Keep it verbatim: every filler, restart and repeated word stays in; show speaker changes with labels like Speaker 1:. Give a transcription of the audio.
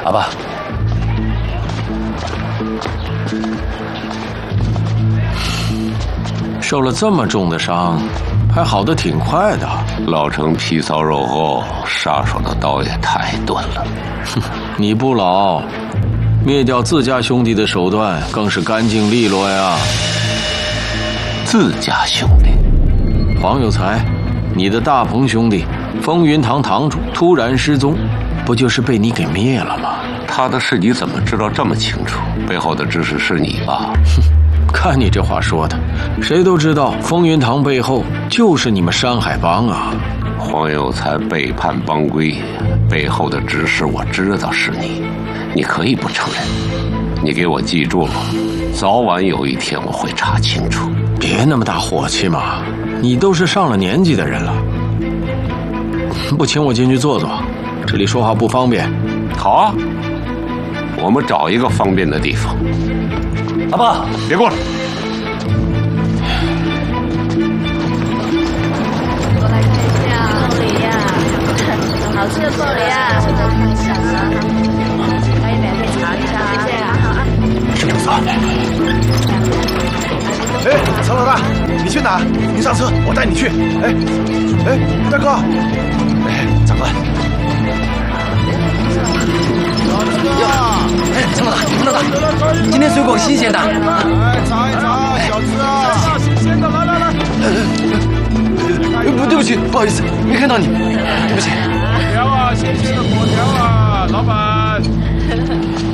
Speaker 1: 阿爸，
Speaker 2: 受了这么重的伤，还好得挺快的。
Speaker 3: 老成皮糙肉厚，杀手的刀也太钝了。
Speaker 2: 哼，你不老，灭掉自家兄弟的手段更是干净利落呀。
Speaker 3: 自家兄弟？
Speaker 2: 黄有才，你的大鹏兄弟，风云堂堂主突然失踪，不就是被你给灭了吗？
Speaker 3: 他的事你怎么知道这么清楚？背后的指使是你吧？
Speaker 2: 哼，看你这话说的，谁都知道风云堂背后就是你们山海帮啊。
Speaker 3: 黄有才背叛帮规，背后的指使我知道是你，你可以不承认。你给我记住了，早晚有一天我会查清楚。
Speaker 2: 别那么大火气嘛，你都是上了年纪的人了。不请我进去坐坐，这里说话不方便。
Speaker 3: 好啊，我们找一个方便的地方。
Speaker 1: 阿爸，
Speaker 3: 别过来。
Speaker 4: 我来看一下凤梨呀，好吃的凤梨啊，可以免费尝一下，谢谢啊。
Speaker 1: 是不是？
Speaker 5: 哎，曹老大，你去哪？你上车，我带你去。哎，哎，大哥，哎，长官。
Speaker 1: 哟，哎，陈老大，陈老大，今天水果新鲜的。
Speaker 5: 哎，尝一尝，小吃啊，新鲜的，来来来。
Speaker 1: 不，对不起，不好意思，没看到你，对不起。
Speaker 5: 果条啊，新鲜的果条啊，老板。